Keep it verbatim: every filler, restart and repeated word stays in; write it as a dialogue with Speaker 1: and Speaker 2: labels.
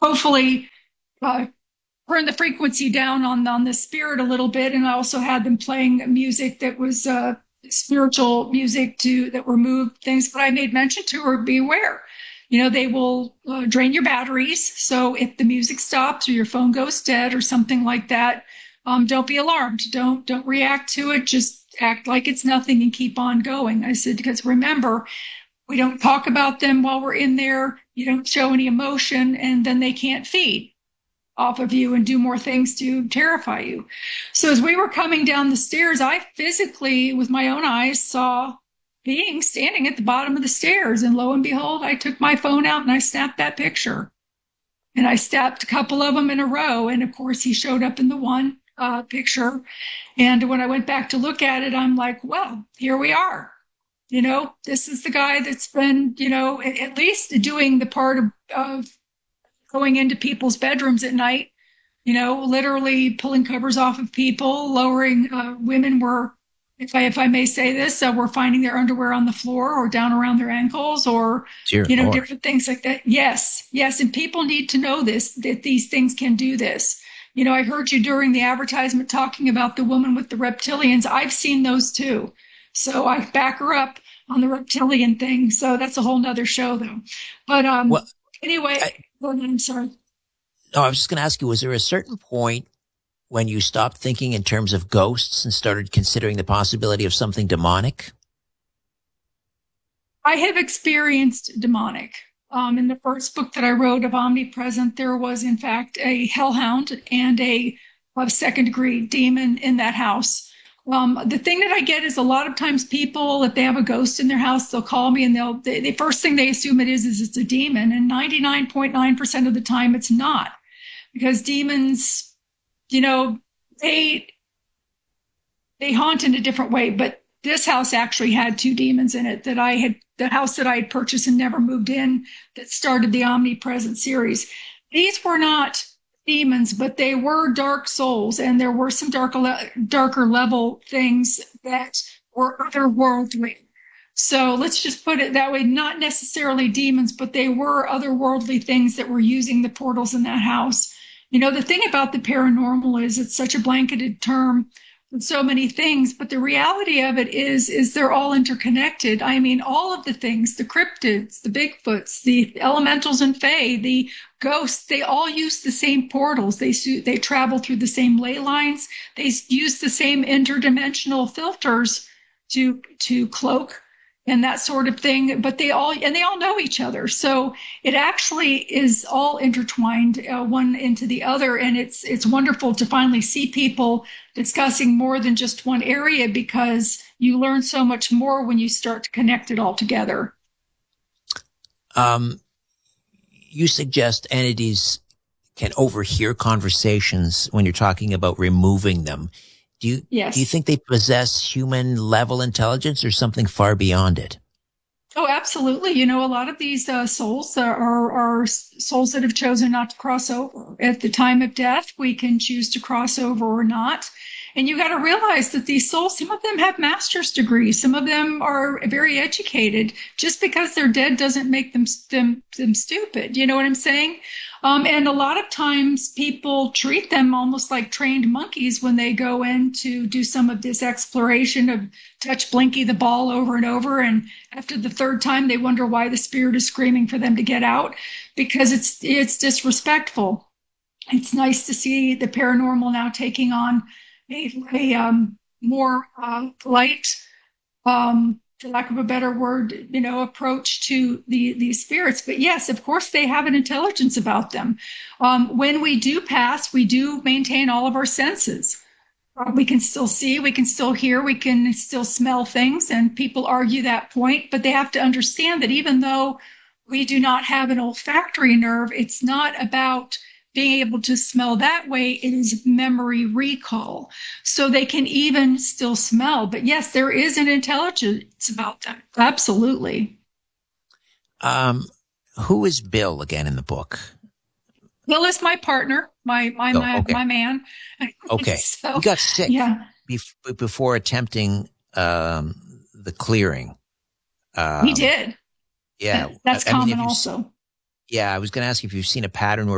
Speaker 1: hopefully uh, turn the frequency down on on the spirit a little bit. And I also had them playing music that was uh, spiritual music to that removed things. But I made mention to her, be aware. You know, they will uh, drain your batteries. So if the music stops or your phone goes dead or something like that, um, don't be alarmed. Don't don't react to it. Just act like it's nothing and keep on going. I said, because remember, we don't talk about them while we're in there. You don't show any emotion, and then they can't feed off of you and do more things to terrify you. So as we were coming down the stairs, I physically, with my own eyes, saw beings standing at the bottom of the stairs. And lo and behold, I took my phone out and I snapped that picture. And I snapped a couple of them in a row. And of course, he showed up in the one uh, picture. And when I went back to look at it, I'm like, well, here we are. You know, this is the guy that's been, you know, at least doing the part of, of going into people's bedrooms at night, you know, literally pulling covers off of people, lowering uh, women were, if I if I may say this, uh, were finding their underwear on the floor or down around their ankles or,
Speaker 2: Dear
Speaker 1: you know,
Speaker 2: Lord.
Speaker 1: different things like that. Yes, yes. And people need to know this, that these things can do this. You know, I heard you during the advertisement talking about the woman with the reptilians. I've seen those too. So I back her up on the reptilian thing. So that's a whole nother show though. But um,
Speaker 2: Well,
Speaker 1: anyway,
Speaker 2: I,
Speaker 1: oh, I'm sorry.
Speaker 2: no, I was just going to ask you, was there a certain point when you stopped thinking in terms of ghosts and started considering the possibility of something demonic?
Speaker 1: I have experienced demonic. Um, in the first book that I wrote of Omnipresent, there was in fact a hellhound and a, a second degree demon in that house. Um, the thing that I get is a lot of times people, if they have a ghost in their house, they'll call me and they'll, they, the first thing they assume it is, is it's a demon. And ninety-nine point nine percent of the time it's not, because demons, you know, they, they haunt in a different way. But this house actually had two demons in it that I had, the house that I had purchased and never moved in, that started the Omnipresent series. These were not demons, but they were dark souls, and there were some darker, darker level things that were otherworldly. So let's just put it that way, not necessarily demons, but they were otherworldly things that were using the portals in that house. You know, the thing about the paranormal is it's such a blanketed term with so many things, but the reality of it is, is they're all interconnected. I mean, all of the things, the cryptids, the Bigfoots, the elementals and fae, the ghosts, they all use the same portals. They they travel through the same ley lines. They use the same interdimensional filters to to cloak and that sort of thing. But they all and they all know each other. So it actually is all intertwined uh, one into the other, and it's it's wonderful to finally see people discussing more than just one area, because you learn so much more when you start to connect it all together.
Speaker 2: Um, you suggest entities can overhear conversations when you're talking about removing them. Do you,
Speaker 1: Yes.
Speaker 2: do you think they possess human level intelligence or something far beyond it?
Speaker 1: Oh, absolutely. You know, a lot of these uh, souls are, are, are souls that have chosen not to cross over. At the time of death, we can choose to cross over or not. And you got to realize that these souls, some of them have master's degrees. Some of them are very educated. Just because they're dead doesn't make them, them, them stupid. You know what I'm saying? Um, and a lot of times people treat them almost like trained monkeys when they go in to do some of this exploration of touch Blinky the ball over and over. And after the third time, they wonder why the spirit is screaming for them to get out, because it's, it's disrespectful. It's nice to see the paranormal now taking on a, a um, more uh, light, um, for lack of a better word, you know, approach to the these spirits. But yes, of course, they have an intelligence about them. Um, when we do pass, we do maintain all of our senses. Uh, we can still see, we can still hear, we can still smell things, and people argue that point. But they have to understand that even though we do not have an olfactory nerve, it's not about being able to smell that way. It is memory recall. So they can even still smell. But yes, there is an intelligence about them. Absolutely.
Speaker 2: Um, who is Bill again in the book?
Speaker 1: Bill is my partner, my my
Speaker 2: Oh,
Speaker 1: my,
Speaker 2: okay.
Speaker 1: my man.
Speaker 2: Okay.
Speaker 1: So,
Speaker 2: he got sick
Speaker 1: yeah.
Speaker 2: bef- before attempting um, the clearing. Um,
Speaker 1: He did.
Speaker 2: Yeah.
Speaker 1: That's
Speaker 2: I, I mean,
Speaker 1: common
Speaker 2: if you,
Speaker 1: also.
Speaker 2: Yeah, I was going to ask if you've seen a pattern where